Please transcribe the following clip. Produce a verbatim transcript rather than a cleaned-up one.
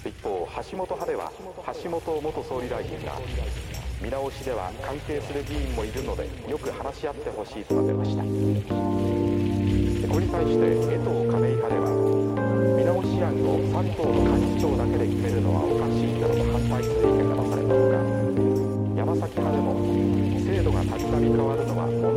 一方、橋本派では橋本元総理大臣が、見直しでは関係する議員もいるのでよく話し合ってほしいと述べました。これに対して江藤亀井派では、見直し案をさん党の幹事長だけで決めるのはおかしいなどと反対する意見が出されたほか、山崎派でも制度がたびたび変わるのは問